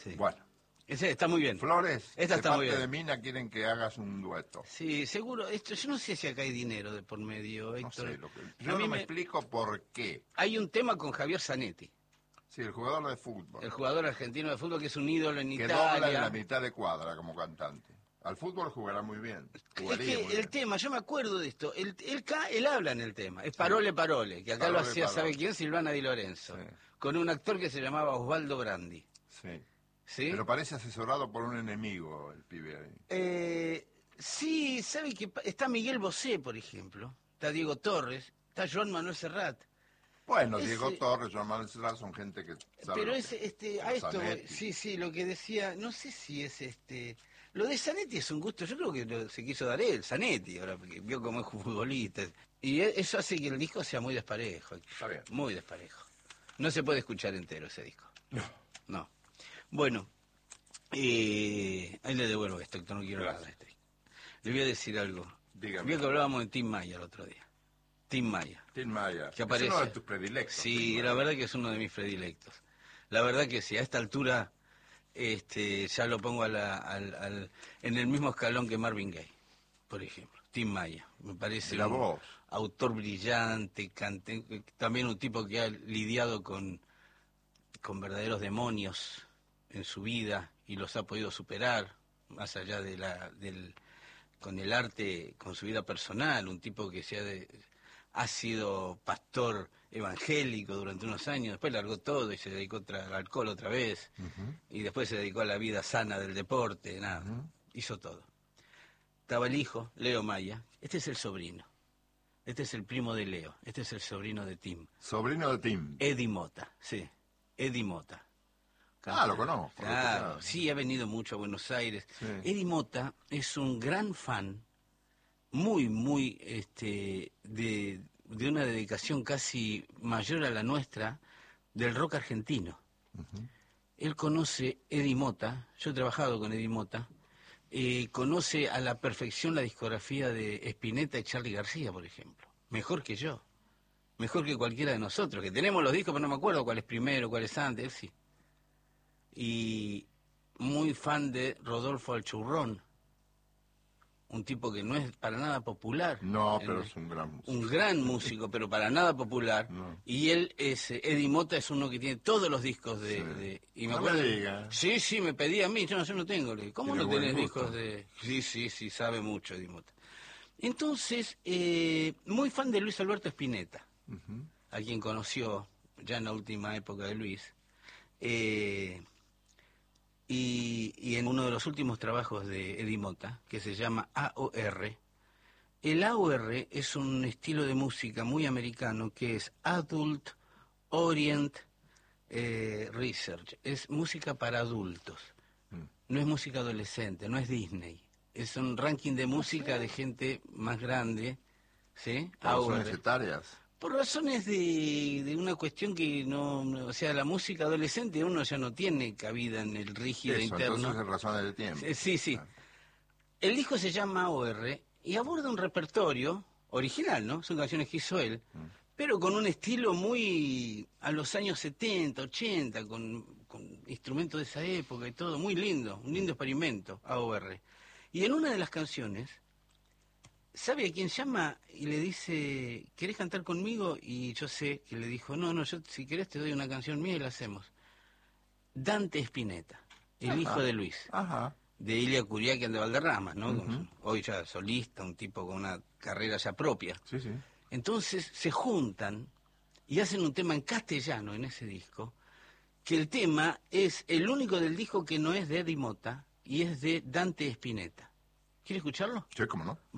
Sí. Bueno. Ese está muy bien. Flores, Esta de está muy parte bien. de Mina quieren que hagas un dueto. Sí, seguro. Esto, yo no sé si acá hay dinero de por medio, No Héctor. sé, A yo mí no me explico por qué. Hay un tema con Javier Zanetti, Sí, el jugador de fútbol, el jugador argentino de fútbol que es un ídolo en que dobla en la Italia. mitad de cuadra como cantante. Al fútbol jugará muy bien. Es Jugaría muy que el bien. tema, yo me acuerdo de esto, él habla en el tema, es Parole Parole, que acá lo Parole, hacía, ¿sabe Parole. quién? Silvana Di Lorenzo, Sí. con un actor que se llamaba Osvaldo Brandi. Sí. ¿Sí? Pero parece asesorado por un enemigo el pibe ahí. Sí, ¿sabe que está Miguel Bosé, por ejemplo? Está Diego Torres, está Joan Manuel Serrat. Bueno, Ese- Diego Torres, Joan Manuel Serrat son gente que sabe Pero lo es que... a esto, Zanetti. sí, lo que decía, no sé si es lo de Zanetti es un gusto, yo creo que se quiso dar él, Zanetti, ahora, porque vio cómo es futbolista. Y eso hace que el disco sea muy desparejo, Está bien. muy desparejo. No se puede escuchar entero ese disco. No. No. Bueno, ahí le devuelvo esto, que no quiero hablar de este disco. Le voy a decir algo. Dígame. Vio que hablábamos de Tim Maya el otro día. Tim Maya. Tim Maya. Que aparece. Es uno de tus predilectos. Sí, Tim la Maya. verdad que es uno de mis predilectos. La verdad que sí, a esta altura ya lo pongo en el mismo escalón que Marvin Gaye, por ejemplo. Tim Maya, me parece Mirá un vos. autor brillante, también un tipo que ha lidiado con verdaderos demonios en su vida y los ha podido superar, más allá con el arte, con su vida personal, un tipo que ha sido pastor evangélico durante unos años, después largó todo y se dedicó al alcohol otra vez, y después se dedicó a la vida sana del deporte, nada, hizo todo. Estaba el hijo, Leo Maya, este es el sobrino, este es el primo de Leo, este es el sobrino de Tim. Sobrino de Tim. Eddie Mota, sí, Eddie Mota. Ah, lo conozco. Claro, sí, ha venido mucho a Buenos Aires. Sí. Eddie Mota es un gran fan, muy, de una dedicación casi mayor a la nuestra, del rock argentino. Él conoce Eddie Mota, yo he trabajado con Eddie Mota, conoce a la perfección la discografía de Spinetta y Charly García, por ejemplo. Mejor que yo, mejor que cualquiera de nosotros, que tenemos los discos, pero no me acuerdo cuál es primero, cuál es antes, él sí. Y muy fan de Rodolfo Alchurrón, un tipo que no es para nada popular. No, pero es un gran músico. Un gran músico, pero para nada popular. No. Y Eddie Mota es uno que tiene todos los discos y No me diga. Sí, me pedía a mí, yo no tengo. Le digo, ¿cómo Tiene no buen tenés gusto. discos de...? Sí, sabe mucho Eddie Mota. Entonces, muy fan de Luis Alberto Spinetta, a quien conoció ya en la última época de Luis. Y en uno de los últimos trabajos de Eddie Mota, que se llama AOR, el AOR es un estilo de música muy americano que es Adult Orient Research, es música para adultos, no es música adolescente, no es Disney, es un ranking de música de gente más grande, ¿sí? Razones etarias. Por razones de una cuestión que o sea, la música adolescente uno ya no tiene cabida en el rígido Eso, interno. entonces es razones de tiempo. Sí. Ah. El disco se llama AOR y aborda un repertorio original, ¿no? Son canciones que hizo él, pero con un estilo muy a los años 70, 80, con instrumentos de esa época y todo, muy lindo, un lindo experimento, AOR. Y en una de las canciones, ¿sabe a quién llama y le dice, ¿querés cantar conmigo? Y yo sé que le dijo, no, yo si querés te doy una canción mía y la hacemos. Dante Spinetta, el hijo de Luis, de Ilia Curiaquian de Valderrama, ¿no? Hoy ya solista, un tipo con una carrera ya propia. Sí. Entonces se juntan y hacen un tema en castellano en ese disco, que el tema es el único del disco que no es de Eddie Mota y es de Dante Spinetta. ¿Quiere escucharlo? Sí, cómo no.